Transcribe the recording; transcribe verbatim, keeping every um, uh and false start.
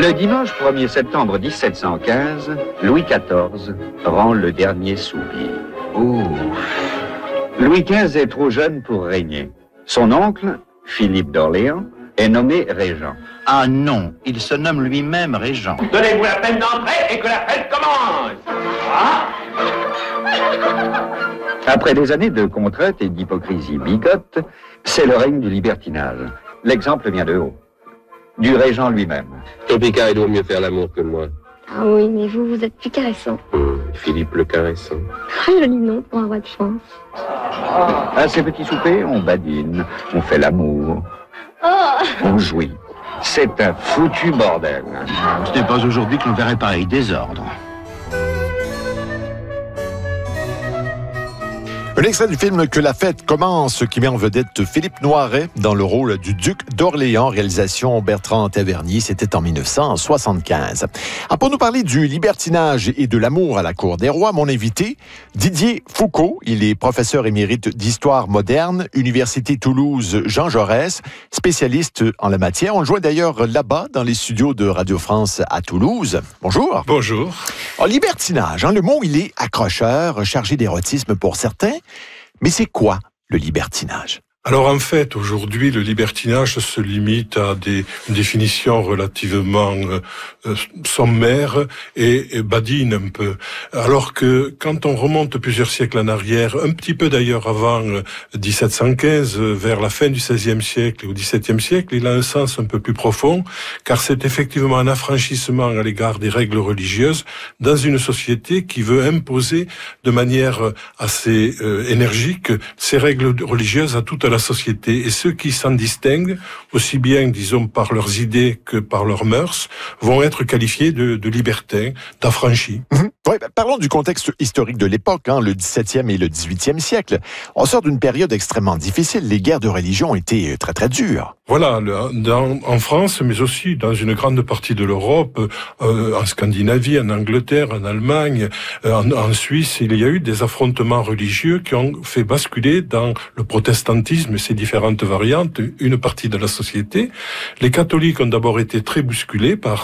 Le dimanche premier septembre dix-sept cent quinze, Louis quatorze rend le dernier soupir. Ouh. Louis quinze est trop jeune pour régner. Son oncle, Philippe d'Orléans, est nommé régent. Ah non, il se nomme lui-même régent. Donnez-vous la peine d'entrer et que la fête commence. Ah. Après des années de contrainte et d'hypocrisie bigote, c'est le règne du libertinage. L'exemple vient de haut. Du régent lui-même. Topeka, il doit mieux faire l'amour que moi. Ah oui, mais vous, vous êtes plus caressant. Hum, Philippe le caressant. Très joli nom pour un roi de France. À ces petits soupers, on badine, on fait l'amour, Oh. on jouit. C'est un foutu bordel. Ce n'est pas aujourd'hui que l'on verrait pareil désordre. Un extrait du film Que la fête commence, qui met en vedette Philippe Noiret dans le rôle du duc d'Orléans, réalisation Bertrand Tavernier, c'était en dix-neuf cent soixante-quinze. Ah, pour nous parler du libertinage et de l'amour à la cour des rois, mon invité, Didier Foucault, il est professeur émérite d'histoire moderne, Université Toulouse Jean Jaurès, spécialiste en la matière. On le joint d'ailleurs là-bas, dans les studios de Radio France à Toulouse. Bonjour. Bonjour. En libertinage, hein, le mot, il est accrocheur, chargé d'érotisme pour certains. Mais c'est quoi le libertinage? Alors en fait, aujourd'hui, le libertinage se limite à des définitions relativement euh, sommaires et, et badines un peu. Alors que quand on remonte plusieurs siècles en arrière, un petit peu d'ailleurs avant euh, dix-sept cent quinze, euh, vers la fin du seizième siècle et au dix-septième siècle, il a un sens un peu plus profond, car c'est effectivement un affranchissement à l'égard des règles religieuses dans une société qui veut imposer de manière assez euh, énergique ces règles religieuses à toute la la société, et ceux qui s'en distinguent, aussi bien, disons, par leurs idées que par leurs mœurs, vont être qualifiés de, de libertins, d'affranchis. Mmh. Oui, ben, parlons du contexte historique de l'époque, hein, le dix-septième et le dix-huitième siècle. On sort d'une période extrêmement difficile. Les guerres de religion ont été très, très dures. Voilà, le, dans, en France, mais aussi dans une grande partie de l'Europe, euh, en Scandinavie, en Angleterre, en Allemagne, euh, en, en Suisse, il y a eu des affrontements religieux qui ont fait basculer dans le protestantisme et ses différentes variantes une partie de la société. Les catholiques ont d'abord été très bousculés par